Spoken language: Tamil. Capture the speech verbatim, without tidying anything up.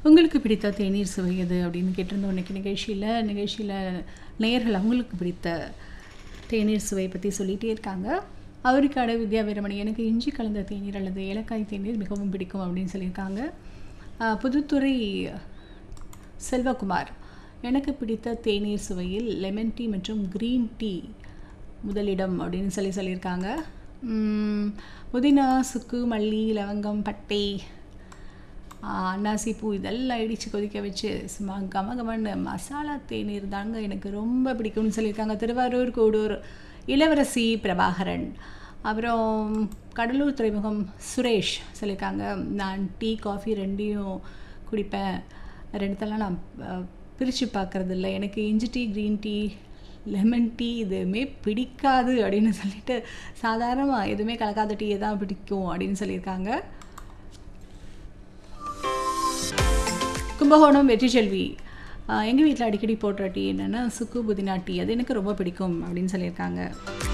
உங்களுக்கு பிடித்த தேநீர் சுவை எது அப்படின்னு கேட்டிருந்தோம் இன்னைக்கு நிகழ்ச்சியில் நிகழ்ச்சியில் நேயர்கள் அவங்களுக்கு பிடித்த தேநீர் சுவை பற்றி சொல்லிகிட்டே இருக்காங்க. அவருக்கான வித்யா வீரமணி எனக்கு இஞ்சி கலந்த தேநீர் அல்லது ஏலக்காய் தேநீர் மிகவும் பிடிக்கும் அப்படின்னு சொல்லியிருக்காங்க. அஹ், புதுத்துறை செல்வகுமார் எனக்கு பிடித்த தேநீர் சுவையில் லெமன் டீ மற்றும் க்ரீன் டீ முதலிடம் அப்படின்னு சொல்லி சொல்லியிருக்காங்க. உம், புதினா, சுக்கு, மல்லி, லவங்கம், பட்டை, ஆஹ், அன்னாசி பூ இதெல்லாம் இடித்து கொதிக்க வச்சு சும்மா கம கமன்னு மசாலா தேநீர் தாங்க எனக்கு ரொம்ப பிடிக்கும்னு சொல்லியிருக்காங்க. திருவாரூர் கூடூர் இளவரசி பிரபாகரன். அப்புறம் கடலூர் துறைமுகம் சுரேஷ் சொல்லியிருக்காங்க, நான் டீ காஃபி ரெண்டையும் குடிப்பேன், ரெண்டுத்தெல்லாம் நான் பிரித்து பார்க்குறது இல்லை, எனக்கு இஞ்சி tea, green tea, lemon tea எதுவுமே பிடிக்காது அப்படின்னு சொல்லிட்டு சாதாரணமாக எதுவுமே கலக்காத டீயை தான் பிடிக்கும் அப்படின்னு சொல்லியிருக்காங்க. கும்பகோணம் வெற்றி செல்வி எங்கள் வீட்டில் அடிக்கடி போடுற டீ என்னென்னா சுக்கு புதினா டீ, அது எனக்கு ரொம்ப பிடிக்கும் அப்படின்னு சொல்லியிருக்காங்க.